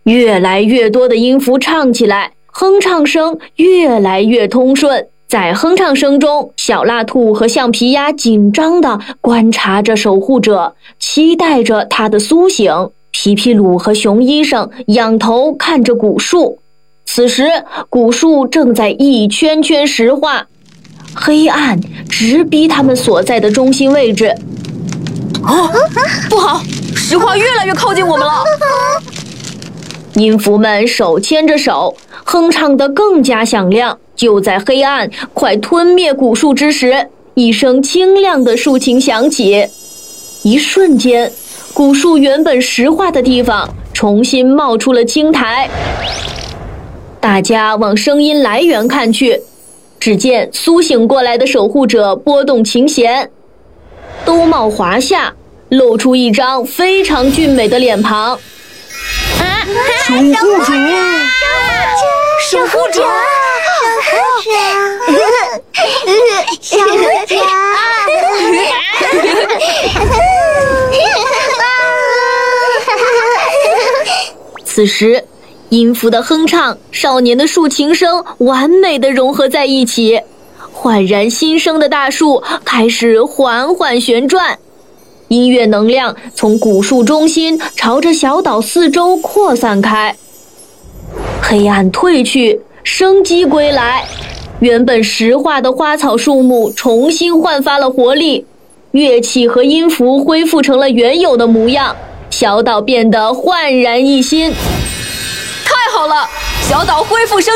越来越多的音符唱起来，哼唱声越来越通顺。在哼唱声中，小蜡兔和橡皮鸭紧张地观察着守护者，期待着它的苏醒。皮皮鲁和熊医生仰头看着古树，此时古树正在一圈圈石化，黑暗直逼他们所在的中心位置。 不好，石化越来越靠近我们了。 音符们手牵着手，哼唱得更加响亮。就在黑暗快吞灭古树之时，一声清亮的竖琴响起。一瞬间，古树原本石化的地方重新冒出了青苔。大家往声音来源看去，只见苏醒过来的守护者拨动琴弦，兜帽华夏，露出一张非常俊美的脸庞。 守护者， 守护者， 守护者， 此时，音符的哼唱、少年的竖琴声完美地融合在一起，焕然新生的大树开始缓缓旋转。音乐能量从古树中心朝着小岛四周扩散开，黑暗退去，生机归来。原本石化的花草树木重新焕发了活力，乐器和音符恢复成了原有的模样，小岛变得焕然一新。 太好了，小岛恢复生